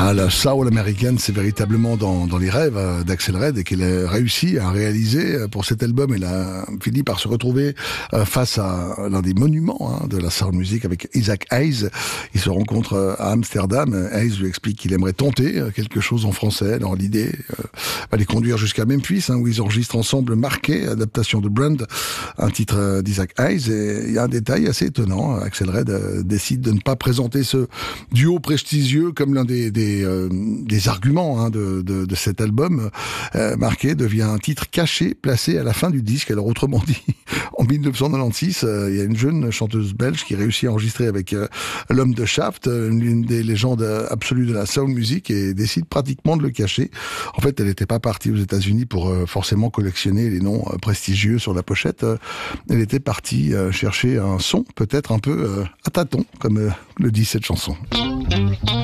Ah, la soul américaine, c'est véritablement dans les rêves d'Axel Red et qu'il a réussi à réaliser pour cet album. Il a fini par se retrouver face à l'un des monuments de la soul music avec Isaac Hayes. Ils se rencontrent à Amsterdam. Hayes lui explique qu'il aimerait tenter quelque chose en français. Dans l'idée, va les conduire jusqu'à Memphis, où ils enregistrent ensemble Marqué, adaptation de Brand, un titre d'Isaac Hayes. Et il y a un détail assez étonnant. Aksel Red décide de ne pas présenter ce duo prestigieux comme l'un des arguments de cet album. Marqué devient un titre caché placé à la fin du disque. Alors autrement dit, en 1996, il y a une jeune chanteuse belge qui réussit à enregistrer avec l'homme de Shaft, l'une des légendes absolues de la soul music, et décide pratiquement de le cacher. En fait, elle n'était pas partie aux États-Unis pour forcément collectionner les noms prestigieux sur la pochette. Elle était partie chercher un son peut-être un peu à tâtons, comme le dit cette chanson.